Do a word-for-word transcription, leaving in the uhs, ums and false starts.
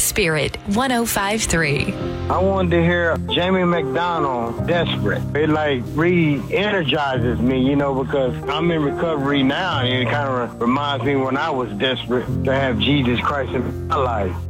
Spirit one oh five point three. I wanted to hear Jamie McDonald, Desperate. It like re-energizes me, you know, because I'm in recovery now, and it kind of reminds me when I was desperate to have Jesus Christ in my life.